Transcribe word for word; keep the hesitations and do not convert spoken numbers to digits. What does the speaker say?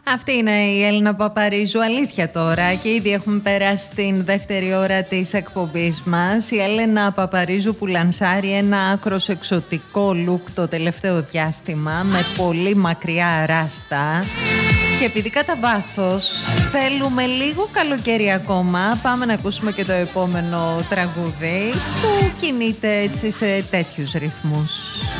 Αυτή είναι η Έλληνα Παπαρίζου, αλήθεια τώρα, και ήδη έχουμε περάσει στην δεύτερη ώρα της εκπομπής μας. Η Έλληνα Παπαρίζου που λανσάρει ένα άκρος εξωτικό look το τελευταίο διάστημα, με πολύ μακριά ράστα. Και επειδή κατά βάθος θέλουμε λίγο καλοκαίρι ακόμα, πάμε να ακούσουμε και το επόμενο τραγούδι που κινείται έτσι σε τέτοιους ρυθμούς.